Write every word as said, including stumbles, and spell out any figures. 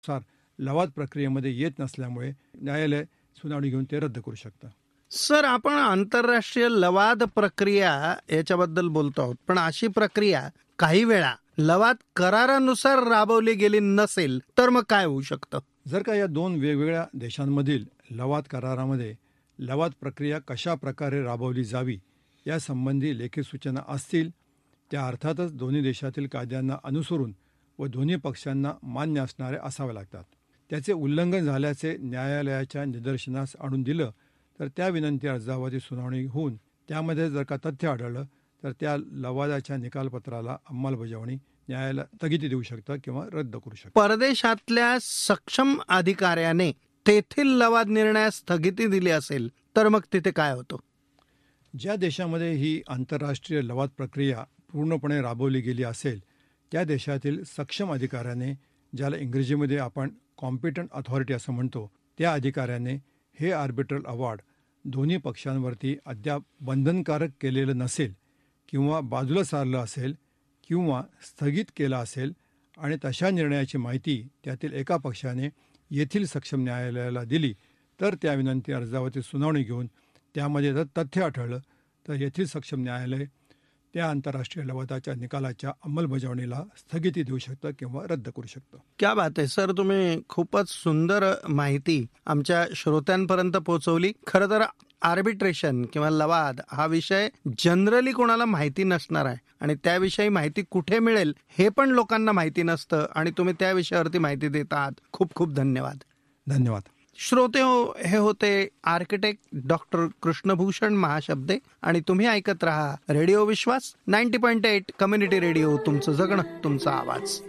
नुसार लवाद प्रक्रियेमध्ये येत नसल्यामुळे न्यायालय सुनावणी घेऊन ते रद्द करू शकतं. सर, आपण आंतरराष्ट्रीय लवाद प्रक्रिया याच्याबद्दल बोलतो आहोत, पण अशी प्रक्रिया काही वेळा लवाद करारानुसार राबवली गेली नसेल तर मग काय होऊ शकतं? जर का या दोन वेगवेगळ्या देशांमधील लवाद करारामध्ये लवाद प्रक्रिया कशा प्रकारे राबवली जावी यासंबंधी लेखी सूचना असतील, त्या अर्थातच दोन्ही देशातील कायद्यांना अनुसरून व दोन्ही पक्षांना मान्य असणारे असावे लागतात. त्याचे उल्लंघन झाल्याचे न्यायालयाच्या निदर्शनास आणून दिलं तर त्या विनंती अर्जावरची सुनावणी होऊन त्यामध्ये जर का तथ्य आढळलं तर त्या लवादाच्या निकालपत्राला अंमलबजावणी न्यायालय स्थगिती देऊ शकतं किंवा रद्द करू शकतं. परदेशातल्या सक्षम अधिकाऱ्याने तेथील लवाद निर्णयास स्थगिती दिली असेल तर मग तिथे काय होतं? ज्या देशामध्ये ही आंतरराष्ट्रीय लवाद प्रक्रिया पूर्णपणे राबवली गेली असेल त्या देशातील सक्षम अधिकाऱ्याने, ज्याला इंग्रजीमध्ये आपण कॉम्पिटंट अथॉरिटी असं म्हणतो, त्या अधिकाऱ्याने हे आर्बिट्रल अवॉर्ड दोन्ही पक्षांवरती अद्याप बंधनकारक केलेलं नसेल किंवा बाजूला सारलं असेल किंवा स्थगित केला असेल आणि तशा निर्णयाची माहिती त्यातील एका पक्षाने येथील सक्षम न्यायालयाला दिली तर त्या विनंती अर्जावरची सुनावणी घेऊन त्यामध्ये जर तथ्य आढळलं तर येथील सक्षम न्यायालय त्या आंतरराष्ट्रीय लवादाच्या निकालाच्या अंमलबजावणीला स्थगिती देऊ शकतं किंवा रद्द करू शकतं. क्या बात आहे सर, तुम्ही खूपच सुंदर माहिती आमच्या श्रोत्यांपर्यंत पोहोचवली. खरं तर आर्बिट्रेशन किंवा लवाद हा विषय जनरली कोणाला माहिती नसणार आहे आणि त्याविषयी माहिती कुठे मिळेल हे पण लोकांना माहिती नसतं आणि तुम्ही त्या विषयावरती माहिती देत आहात. खूप खूप धन्यवाद. धन्यवाद. श्रोते हो, हे होते आर्किटेक्ट डॉक्टर कृष्णभूषण महाशब्दे आणि तुम्ही ऐकत रहा रेडिओ विश्वास ninety point eight community radio, तुमचं जगणं तुमचा आवाज.